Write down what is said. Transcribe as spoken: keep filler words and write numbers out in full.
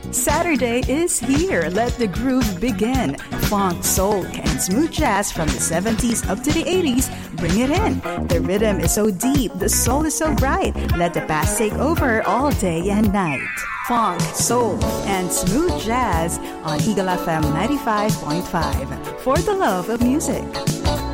Saturday is here. Let the groove begin. Funk, soul, and smooth jazz from the seventies up to the eighties. Bring it in. The rhythm is so deep, the soul is so bright. Let the past take over all day and night. Funk, soul, and smooth jazz on Eagle F M ninety-five point five. For the love of music.